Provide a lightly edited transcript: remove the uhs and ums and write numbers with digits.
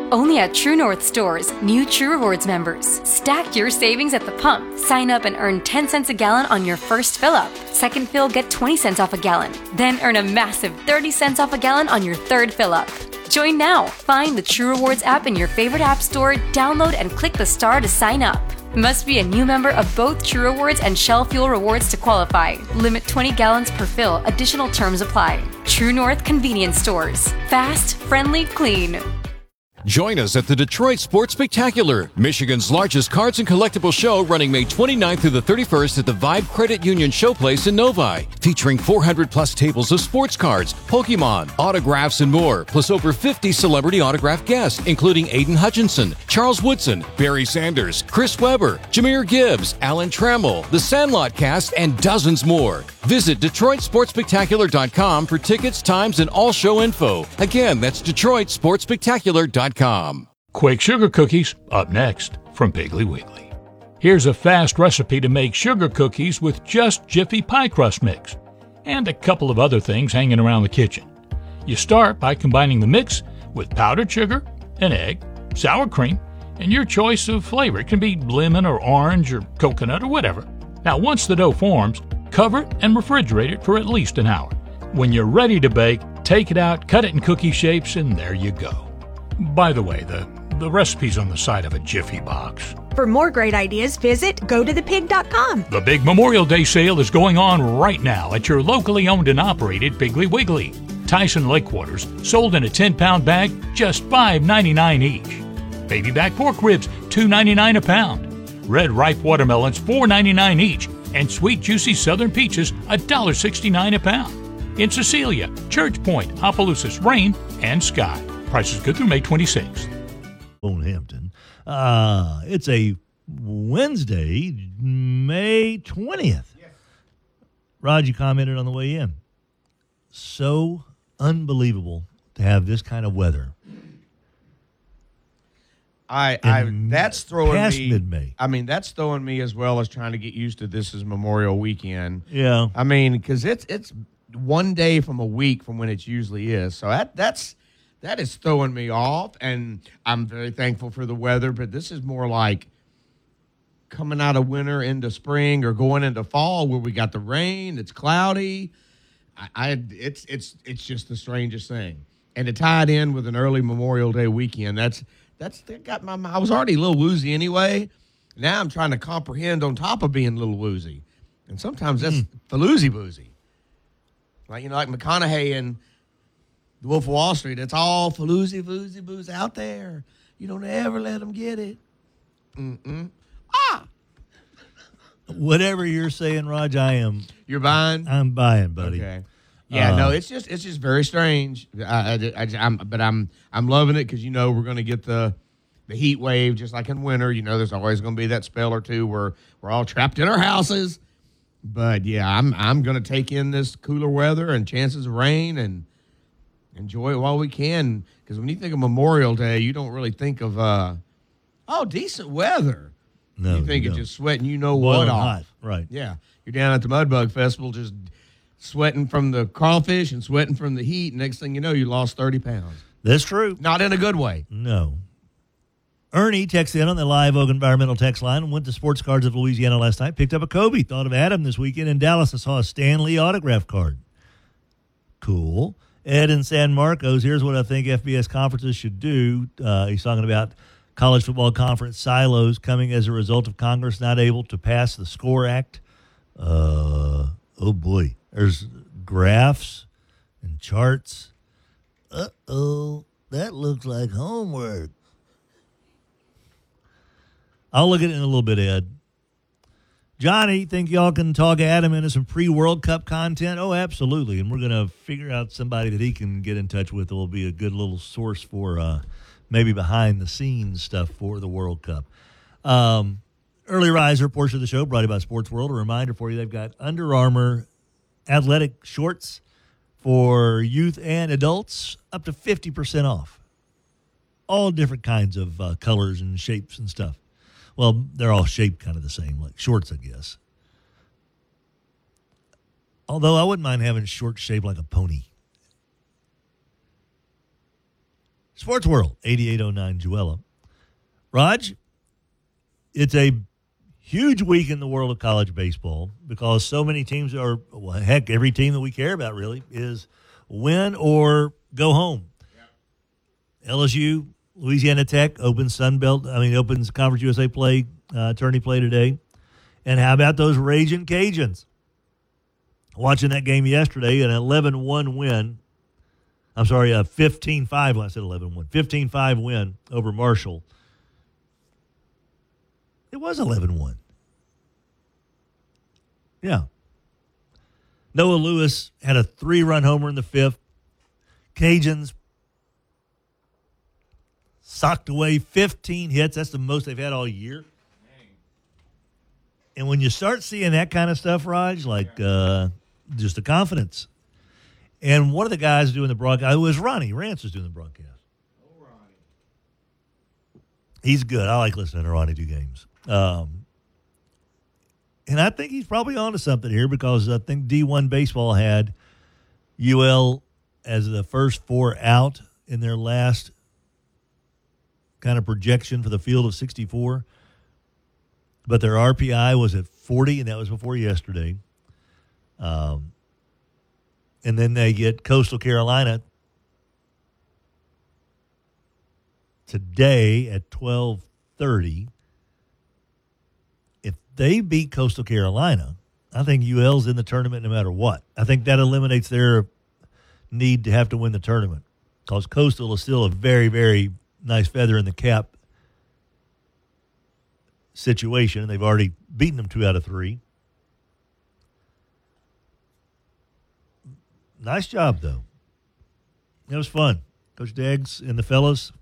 Only at True North stores, new True Rewards members. Stack your savings at the pump. Sign up and earn 10 cents a gallon on your first fill-up. Second fill, get 20 cents off a gallon. Then earn a massive 30 cents off a gallon on your third fill-up. Join now. Find the True Rewards app in your favorite app store, download and click the star to sign up. Must be a new member of both True Rewards and Shell Fuel Rewards to qualify. Limit 20 gallons per fill. Additional terms apply. True North Convenience Stores. Fast, friendly, clean. Join us at the Detroit Sports Spectacular, Michigan's largest cards and collectible show, running May 29th through the 31st at the Vibe Credit Union Showplace in Novi, featuring 400-plus tables of sports cards, Pokemon, autographs, and more, plus over 50 celebrity autograph guests, including Aiden Hutchinson, Charles Woodson, Barry Sanders, Chris Webber, Jameer Gibbs, Alan Trammell, The Sandlot Cast, and dozens more. Visit DetroitSportsSpectacular.com for tickets, times, and all show info. Again, that's DetroitSportsSpectacular.com. Quake Sugar Cookies, up next from Piggly Wiggly. Here's a fast recipe to make sugar cookies with just Jiffy pie crust mix and a couple of other things hanging around the kitchen. You start by combining the mix with powdered sugar, an egg, sour cream, and your choice of flavor. It can be lemon or orange or coconut or whatever. Now, once the dough forms, cover it and refrigerate it for at least an hour. When you're ready to bake, take it out, cut it in cookie shapes, and there you go. By the way, the recipe's on the side of a Jiffy box. For more great ideas, visit gotothepig.com. The big Memorial Day sale is going on right now at your locally owned and operated Piggly Wiggly. Tyson Lake Quarters, sold in a 10-pound bag, just $5.99 each. Baby back pork ribs, $2.99 a pound. Red ripe watermelons, $4.99 each. And sweet juicy southern peaches, $1.69 a pound. In Cecilia, Church Point, Opelousas, Rain, and Sky. Prices good through May 26th. Hampton. It's a Wednesday, May 20th. Yes. Rod, you commented on the way in. So unbelievable to have this kind of weather. That's throwing past me. Mid-May. I mean, that's throwing me as well as trying to get used to this as Memorial Weekend. Yeah. I mean, because it's one day from a week from when it usually is. So that is throwing me off, and I'm very thankful for the weather, but this is more like coming out of winter into spring or going into fall where we got the rain, it's cloudy. It's just the strangest thing. And to tie it in with an early Memorial Day weekend, that got I was already a little woozy anyway. Now I'm trying to comprehend on top of being a little woozy. And sometimes that's faloozy boozy. Like McConaughey and The Wolf of Wall Street, it's all faloozy, boozy, booze out there. You don't ever let them get it. Whatever you're saying, Raj, You're buying? I'm buying, buddy. Okay. Yeah, no, it's just very strange. I'm loving it because we're going to get the heat wave just like in winter. There's always going to be that spell or two where we're all trapped in our houses. But yeah, I'm going to take in this cooler weather and chances of rain and enjoy it while we can, because when you think of Memorial Day, you don't really think of, decent weather. No, you think of just sweating, Boiling what off. hot, right. Yeah. You're down at the Mudbug Festival just sweating from the crawfish and sweating from the heat. Next thing you know, you lost 30 pounds. That's true. Not in a good way. No. Ernie texted in on the Live Oak Environmental text line and went to Sports Cards of Louisiana last night, picked up a Kobe, thought of Adam this weekend. In Dallas, I saw a Stan Lee autograph card. Cool. Ed in San Marcos, here's what I think FBS conferences should do. He's talking about college football conference silos coming as a result of Congress not able to pass the SCORE Act. Oh, boy. There's graphs and charts. Uh-oh. That looks like homework. I'll look at it in a little bit, Ed. Johnny, think y'all can talk Adam into some pre-World Cup content? Oh, absolutely. And we're going to figure out somebody that he can get in touch with that will be a good little source for maybe behind-the-scenes stuff for the World Cup. Early riser portion of the show brought to you by Sports World. A reminder for you, they've got Under Armour athletic shorts for youth and adults up to 50% off. All different kinds of colors and shapes and stuff. Well, they're all shaped kind of the same, like shorts, I guess. Although I wouldn't mind having shorts shaped like a pony. Sports World, 8809 Joella. Raj, it's a huge week in the world of college baseball because so many teams are, well, heck, every team that we care about really is win or go home. Yeah. LSU, Louisiana Tech opens opens Conference USA play, tourney play today. And how about those Raging Cajuns? Watching that game yesterday, an 11-1 win. I'm sorry, a 15-5, when I said 11-1. 15-5 win over Marshall. It was 11-1. Yeah. Noah Lewis had a 3-run homer in the fifth. Cajuns socked away 15 hits. That's the most they've had all year. And when you start seeing that kind of stuff, Raj, like just the confidence. And one of the guys doing the broadcast, it was Ronnie Rance was doing the broadcast. Oh, Ronnie. He's good. I like listening to Ronnie do games. And I think he's probably onto something here because I think D1 baseball had UL as the first 4 out in their last kind of projection for the field of 64. But their RPI was at 40, and that was before yesterday. And then they get Coastal Carolina today at 12:30. If they beat Coastal Carolina, I think UL's in the tournament no matter what. I think that eliminates their need to have to win the tournament because Coastal is still a very, very nice feather in the cap situation, and they've already beaten them 2 out of 3. Nice job, though. It was fun. Coach Deggs and the fellas